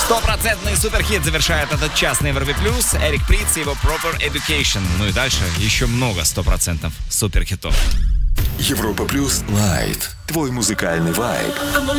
Стопроцентный суперхит завершает этот час на Европе Плюс. Эрик Притц и его Proper Education. Ну и дальше еще много 100% суперхитов. Европа Плюс Лайт. Твой музыкальный вайб.